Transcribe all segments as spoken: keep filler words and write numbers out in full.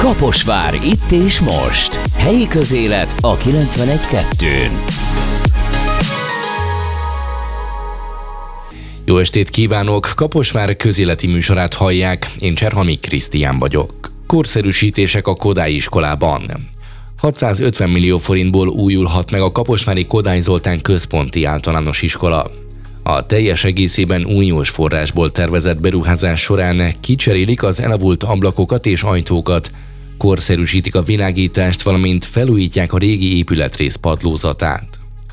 Kaposvár itt és most. Helyi közélet a kilencvenegy kettőn. Jó estét kívánok! Kaposvár közéleti műsorát hallják, én Cserhami Krisztián vagyok. Korszerűsítések a Kodály iskolában. hatszázötven millió forintból újulhat meg a kaposvári Kodály Zoltán központi általános iskola. A teljes egészében uniós forrásból tervezett beruházás során kicserélik az elavult ablakokat és ajtókat, korszerűsítik a világítást, valamint felújítják a régi épületrész padlózatát.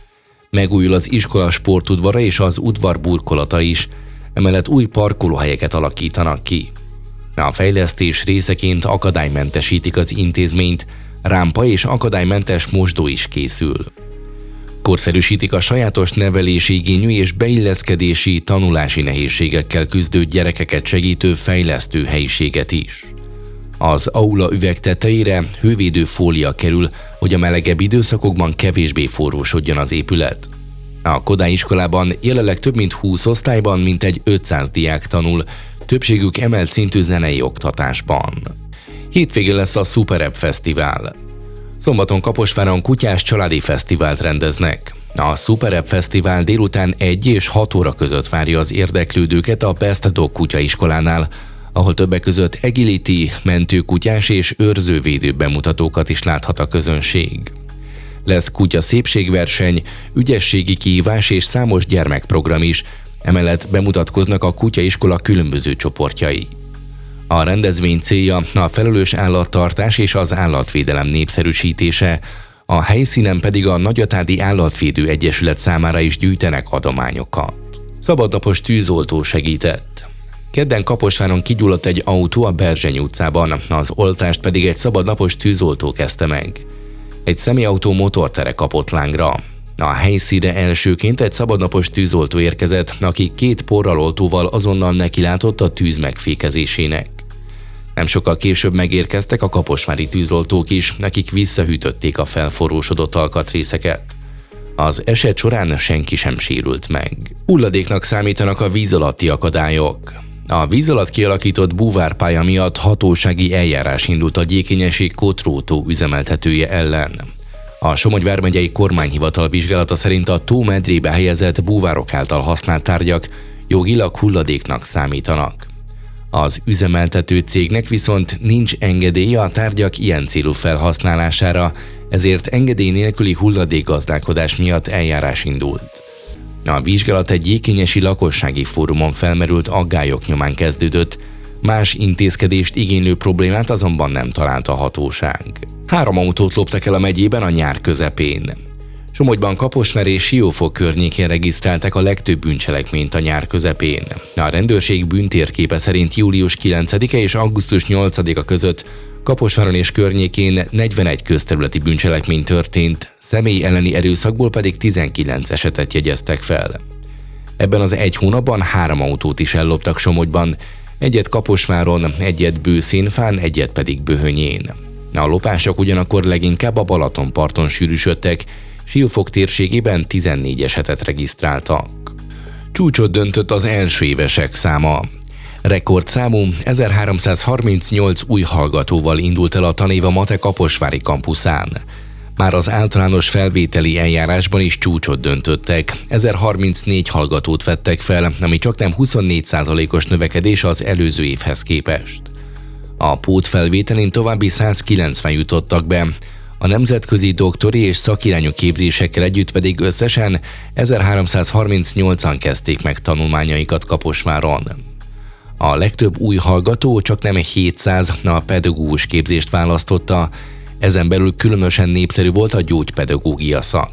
Megújul az iskola sportudvara és az udvar burkolata is, emellett új parkolóhelyeket alakítanak ki. A fejlesztés részeként akadálymentesítik az intézményt, rámpa és akadálymentes mosdó is készül. Korszerűsítik a sajátos nevelési igényű és beilleszkedési, tanulási nehézségekkel küzdő gyerekeket segítő fejlesztő helyiséget is. Az aula üveg tetejére hővédő fólia kerül, hogy a melegebb időszakokban kevésbé forrósodjon az épület. A Kodály iskolában jelenleg több mint húsz osztályban mintegy ötszáz diák tanul, többségük emelt szintű zenei oktatásban. Hétvégén lesz a Super-App Fesztivál. Szombaton Kaposváron kutyás családi fesztivált rendeznek. A Super-App Fesztivál délután egy és hat óra között várja az érdeklődőket a Best Dog kutyaiskolánál, ahol többek között agility, mentőkutyás és őrzővédő bemutatókat is láthat a közönség. Lesz kutya szépségverseny, ügyességi kihívás és számos gyermekprogram is, emellett bemutatkoznak a kutyaiskola különböző csoportjai. A rendezvény célja a felelős állattartás és az állatvédelem népszerűsítése, a helyszínen pedig a Nagyatádi Állatvédő Egyesület számára is gyűjtenek adományokat. Szabadnapos tűzoltó segített. Kedden Kaposváron kigyulladt egy autó a Berzseny utcában, az oltást pedig egy szabadnapos tűzoltó kezdte meg. Egy személyautó motortere kapott lángra. A helyszínre elsőként egy szabadnapos tűzoltó érkezett, aki két porraloltóval azonnal nekilátott a tűz megfékezésének. Nem sokkal később megérkeztek a kaposvári tűzoltók is, akik visszahűtötték a felforrósodott alkatrészeket. Az eset során senki sem sérült meg. Hulladéknak számítanak a víz alatti akadályok. A víz alatt kialakított búvárpálya miatt hatósági eljárás indult a Gyékényesi Kotrótó üzemeltetője ellen. A Somogy vármegyei kormányhivatal vizsgálata szerint a tó medrébe helyezett búvárok által használt tárgyak jogilag hulladéknak számítanak. Az üzemeltető cégnek viszont nincs engedélye a tárgyak ilyen célú felhasználására, ezért engedély nélküli hulladékgazdálkodás miatt eljárás indult. A vizsgálat egy gyékényesi lakossági fórumon felmerült aggályok nyomán kezdődött, más intézkedést igénylő problémát azonban nem talált a hatóság. Három autót loptak el a megyében a nyár közepén. Somogyban, Kaposvár és Siófok környékén regisztrálták a legtöbb bűncselekményt a nyár közepén. A rendőrség bűntérképe szerint július kilencedike és augusztus nyolcadika között Kaposváron és környékén negyvenegy közterületi bűncselekmény történt, személy elleni erőszakból pedig tizenkilenc esetet jegyeztek fel. Ebben az egy hónapban három autót is elloptak Somogyban, egyet Kaposváron, egyet Bőszénfán, egyet pedig Böhönyén. A lopások ugyanakkor leginkább a Balatonparton sűrűsödtek, Siófok térségében tizennégy esetet regisztráltak. Csúcsot döntött az első évesek száma. Rekordszámú ezerháromszázharmincnyolc új hallgatóval indult el a tanév a MATE kaposvári kampuszán. Már az általános felvételi eljárásban is csúcsot döntöttek, ezerharmincnégy hallgatót vettek fel, ami csaknem huszonnégy százalékos növekedés az előző évhez képest. A pótfelvételén további százkilencven jutottak be, a nemzetközi doktori és szakirányú képzésekkel együtt pedig összesen ezerháromszázharmincnyolcan kezdték meg tanulmányaikat Kaposváron. A legtöbb új hallgató csaknem hétszáz a pedagógus képzést választotta, ezen belül különösen népszerű volt a gyógypedagógia szak.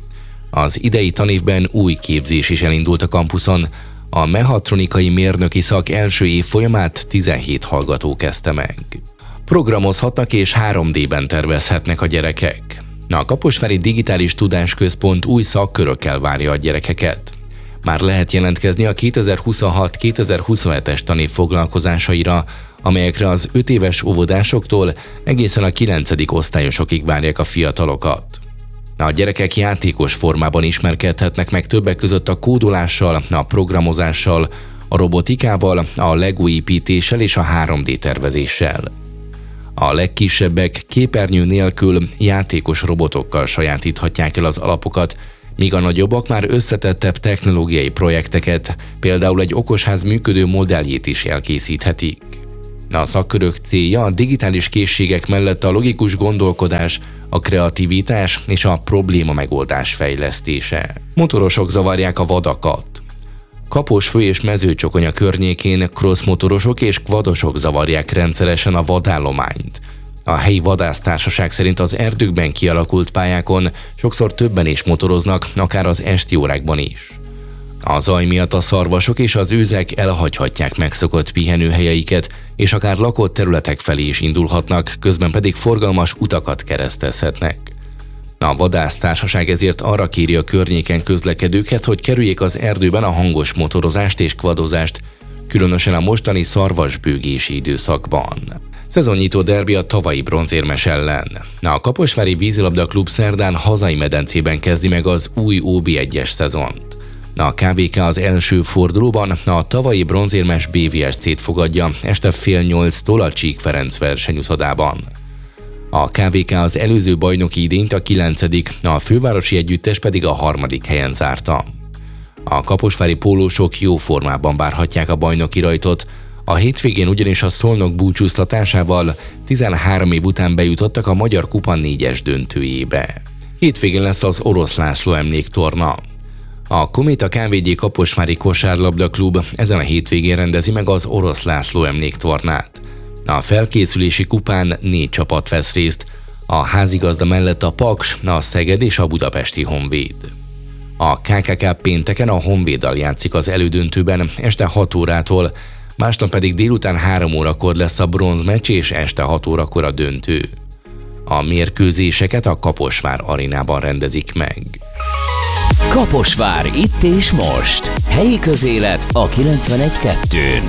Az idei tanévben új képzés is elindult a kampuszon, a mechatronikai mérnöki szak első év folyamát tizenhét hallgató kezdte meg. Programozhatnak és három dében tervezhetnek a gyerekek. A Kaposvári Digitális Tudásközpont új szakkörökkel várja a gyerekeket. Már lehet jelentkezni a kétezer-huszonhat kétezer-huszonhetes tanév foglalkozásaira, amelyekre az öt éves óvodásoktól egészen a kilencedik osztályosokig várják a fiatalokat. A gyerekek játékos formában ismerkedhetnek meg többek között a kódolással, a programozással, a robotikával, a Lego építéssel és a három dé tervezéssel. A legkisebbek képernyő nélkül játékos robotokkal sajátíthatják el az alapokat, míg a nagyobbak már összetettebb technológiai projekteket, például egy okosház működő modelljét is elkészíthetik. A szakkörök célja a digitális készségek mellett a logikus gondolkodás, a kreativitás és a probléma megoldás fejlesztése. Motorosok zavarják a vadakat. Kaposfő és Mezőcsokonya környékén crossmotorosok és quadosok zavarják rendszeresen a vadállományt. A helyi vadásztársaság szerint az erdőkben kialakult pályákon sokszor többen is motoroznak, akár az esti órákban is. A zaj miatt a szarvasok és az őzek elhagyhatják megszokott pihenőhelyeiket, és akár lakott területek felé is indulhatnak, közben pedig forgalmas utakat keresztezhetnek. A vadásztársaság ezért arra kéri a környéken közlekedőket, hogy kerüljék az erdőben a hangos motorozást és kvadozást, különösen a mostani szarvasbőgési időszakban. Szezonnyitó derbi a tavalyi bronzérmes ellen. A Kaposvári Vízilabda Klub szerdán hazai medencében kezdi meg az új ó bé egyes szezont. A ká vé ká az első fordulóban a tavalyi bronzérmes bé vé es cét fogadja este fél nyolctól a Csík Ferenc versenyutodában. A ká vé ká az előző bajnoki idényt a kilencedik, a fővárosi együttes pedig a harmadik helyen zárta. A kaposvári pólósok jó formában várhatják a bajnoki rajtot, a hétvégén ugyanis a Szolnok búcsúztatásával tizenhárom év után bejutottak a Magyar Kupa négyes döntőjébe. Hétvégén lesz az Orosz László emléktorna. A Kométa ká vé gé Kaposvári Kosárlabda Klub ezen a hétvégén rendezi meg az Orosz László emléktornát. A felkészülési kupán négy csapat vesz részt, a házigazda mellett a Paks, a Szeged és a Budapesti Honvéd. A ká ká ká pénteken a Honvéddal játszik az elődöntőben este hat órától, másnap pedig délután három órakor lesz a bronzmeccs és este hat órakor a döntő. A mérkőzéseket a Kaposvár arénában rendezik meg. Kaposvár, itt és most. Helyi közélet a kilencvenegy kettőn.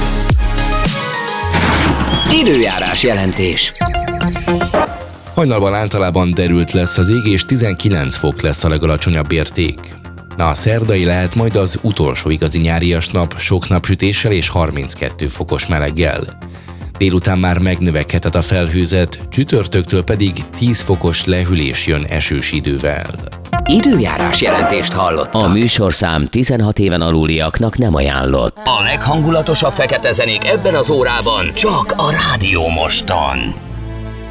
Időjárás jelentés. Hajnalban általában derült lesz az ég, és tizenkilenc fok lesz a legalacsonyabb érték. A szerdai lehet majd az utolsó igazi nyárias nap, sok napsütéssel és harminckettő fokos meleggel. Délután már megnövekedhet a felhőzet, csütörtöktől pedig tíz fokos lehűlés jön esős idővel. Időjárás jelentést hallott. A műsorszám tizenhat éven aluliaknak nem ajánlott. A leghangulatosabb fekete zenék ebben az órában csak a Rádió Moston.